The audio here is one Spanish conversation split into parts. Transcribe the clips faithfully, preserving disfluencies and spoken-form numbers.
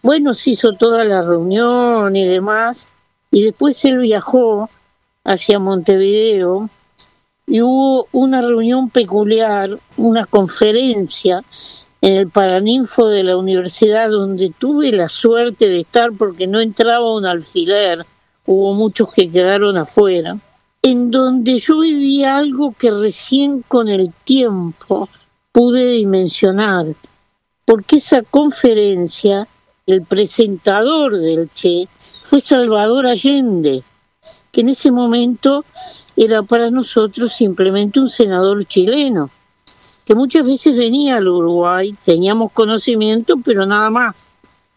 Bueno, se hizo toda la reunión y demás, y después él viajó hacia Montevideo y hubo una reunión peculiar, una conferencia en el Paraninfo de la universidad, donde tuve la suerte de estar porque no entraba un alfiler, hubo muchos que quedaron afuera, en donde yo viví algo que recién con el tiempo pude dimensionar, porque esa conferencia, el presentador del Che fue Salvador Allende, que en ese momento era para nosotros simplemente un senador chileno, que muchas veces venía al Uruguay, teníamos conocimiento, pero nada más.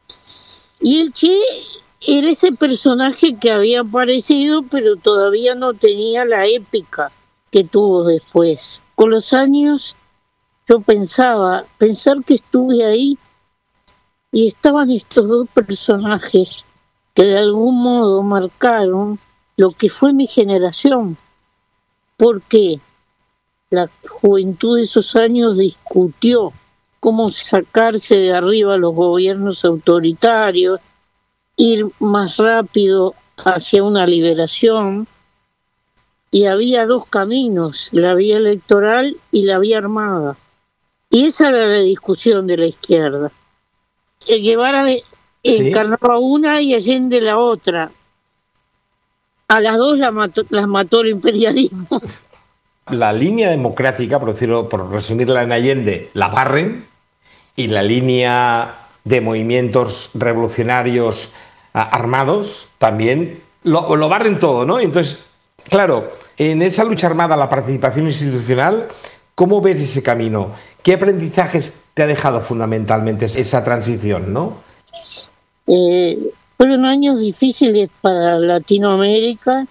Y el Che era ese personaje que había aparecido, pero todavía no tenía la épica que tuvo después. Con los años yo pensaba, pensar que estuve ahí y estaban estos dos personajes que de algún modo marcaron lo que fue mi generación, porque la juventud de esos años discutió cómo sacarse de arriba los gobiernos autoritarios, ir más rápido hacia una liberación, y había dos caminos, la vía electoral y la vía armada. Y esa era la discusión de la izquierda. El Guevara encarnaba ¿Sí? una y Allende la otra. A las dos la mató, las mató el imperialismo. La línea democrática, por decirlo, por resumirla en Allende, la barren, y la línea de movimientos revolucionarios uh, armados también lo, lo barren todo, ¿no? Entonces, claro, en esa lucha armada, la participación institucional, ¿cómo ves ese camino? ¿Qué aprendizajes te ha dejado fundamentalmente esa transición, no? Eh, fueron años difíciles para Latinoamérica.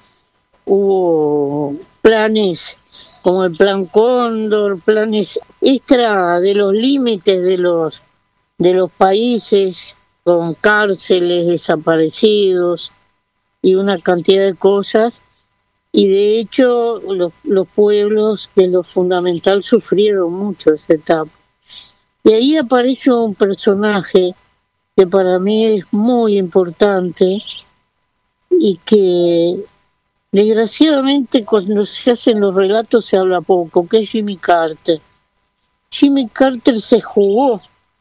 Hubo planes como el Plan Cóndor, planes extra de los límites de los de los países, con cárceles, desaparecidos y una cantidad de cosas. Y de hecho los, los pueblos de lo fundamental sufrieron mucho esa etapa. Y ahí aparece un personaje que para mí es muy importante y que desgraciadamente cuando se hacen los relatos se habla poco, que es Jimmy Carter. Jimmy Carter se jugó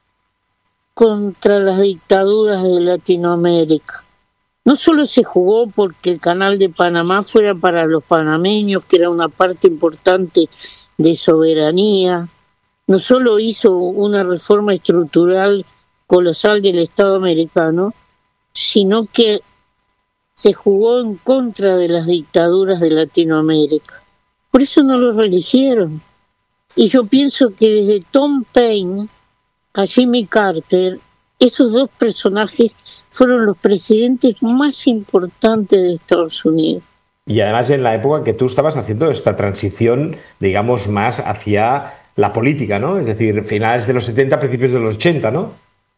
contra las dictaduras de Latinoamérica. No solo se jugó porque el Canal de Panamá fuera para los panameños, que era una parte importante de soberanía, no solo hizo una reforma estructural colosal del Estado americano, sino que se jugó en contra de las dictaduras de Latinoamérica. Por eso no lo reeligieron. Y yo pienso que desde Tom Paine a Jimmy Carter, esos dos personajes fueron los presidentes más importantes de Estados Unidos. Y además en la época que tú estabas haciendo esta transición, digamos, más hacia la política, ¿no? Es decir, finales de los setenta, principios de los ochenta, ¿no?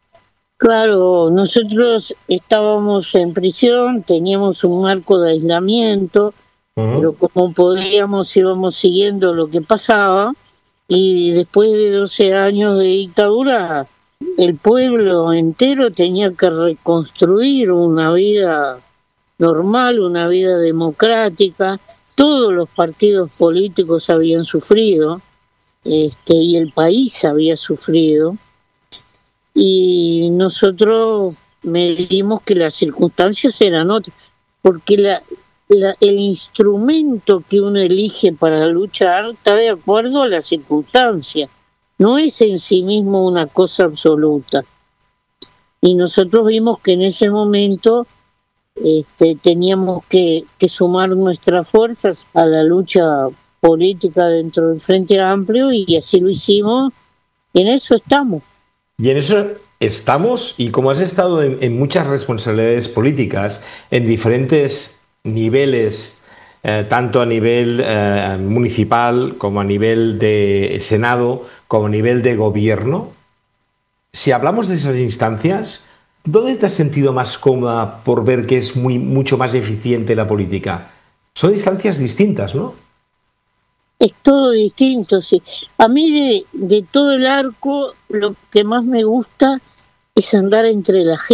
Claro, nosotros estábamos en prisión, teníamos un marco de aislamiento, uh-huh. pero como podíamos íbamos siguiendo lo que pasaba, y después de doce años de dictadura, el pueblo entero tenía que reconstruir una vida normal, una vida democrática. Todos los partidos políticos habían sufrido, este, y el país había sufrido, y nosotros medimos que las circunstancias eran otras, porque la, la, el instrumento que uno elige para luchar está de acuerdo a las circunstancias, no es en sí mismo una cosa absoluta. Y nosotros vimos que en ese momento este, teníamos que, que sumar nuestras fuerzas a la lucha política dentro del Frente Amplio, y así lo hicimos, y en eso estamos. Y en eso estamos, y como has estado en, en muchas responsabilidades políticas, en diferentes niveles, eh, tanto a nivel eh, municipal como a nivel de Senado, como a nivel de gobierno, si hablamos de esas instancias, ¿dónde te has sentido más cómoda por ver que es muy, mucho más eficiente la política? Son instancias distintas, ¿no? Es todo distinto, sí. A mí de, de todo el arco, lo que más me gusta es andar entre la gente.